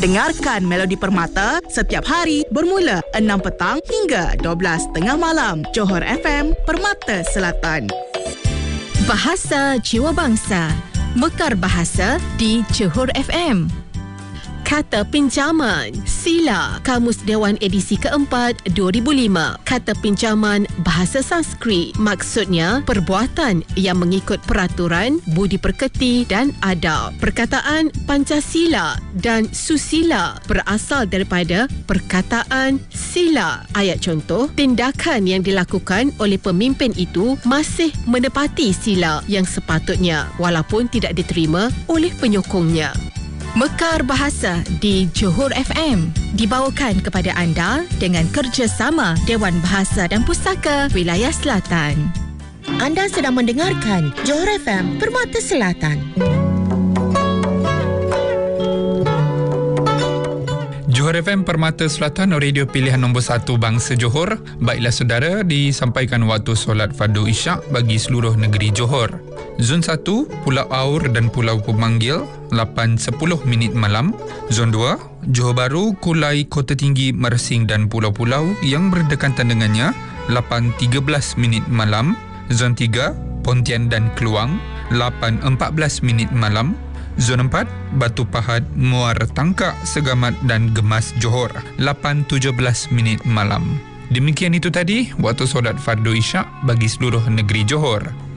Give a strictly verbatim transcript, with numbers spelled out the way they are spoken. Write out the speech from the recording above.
Dengarkan Melodi Permata setiap hari bermula enam petang hingga dua belas tengah malam. Johor F M, Permata Selatan. Bahasa Jiwa Bangsa. Mekar Bahasa di Johor F M. Kata pinjaman, Sila, Kamus Dewan edisi keempat dua ribu lima. Kata pinjaman bahasa Sanskrit, maksudnya perbuatan yang mengikut peraturan, budi pekerti dan adab. Perkataan Pancasila dan Susila berasal daripada perkataan sila. Ayat contoh, tindakan yang dilakukan oleh pemimpin itu masih menepati sila yang sepatutnya walaupun tidak diterima oleh penyokongnya. Mekar Bahasa di Johor F M dibawakan kepada anda dengan kerjasama Dewan Bahasa dan Pustaka Wilayah Selatan. Anda sedang mendengarkan Johor F M, Permata Selatan. Johor F M Permata Selatan, radio pilihan nombor satu bangsa Johor. Baiklah saudara, disampaikan waktu solat fardu isyak bagi seluruh negeri Johor. Zon satu, Pulau Aur dan Pulau Pemanggil, lapan sepuluh minit malam. Zon dua, Johor Bahru, Kulai, Kota Tinggi, Mersing dan pulau-pulau yang berdekatan dengannya, lapan tiga belas minit malam. Zon tiga, Pontian dan Keluang, lapan empat belas minit malam. Zon empat, Batu Pahat, Muar Tangkak, Segamat dan Gemas Johor, lapan tujuh belas minit malam. Demikian itu tadi waktu solat fardu isyak bagi seluruh negeri Johor.